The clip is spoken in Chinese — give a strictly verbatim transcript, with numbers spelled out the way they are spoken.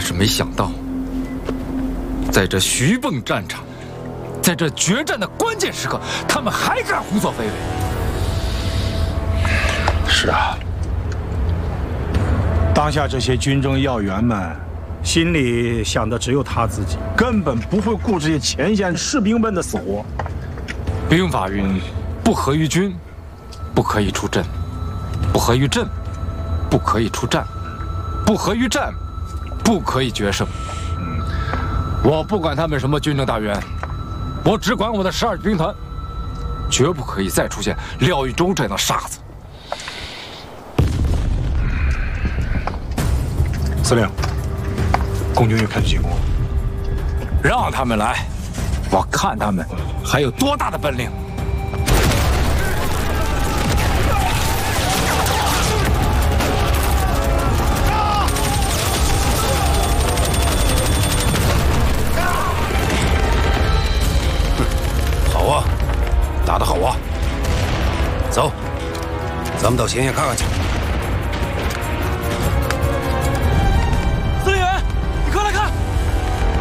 是没想到，在这徐蚌战场，在这决战的关键时刻，他们还敢胡作非为。 是啊，当下这些军政要员们，心里想的只有他自己，根本不会顾这些前线士兵们的死活。 兵法云：不合于军，不可以出阵；不合于阵，不可以出战；不合于战，不可以决胜。嗯，我不管他们什么军政大员，我只管我的十二军团，绝不可以再出现廖玉洲这样的傻子。 司令，共军又开始进攻， 让他们来，我看他们还有多大的本领。 好啊，打得好啊！走，咱们到前线看看去。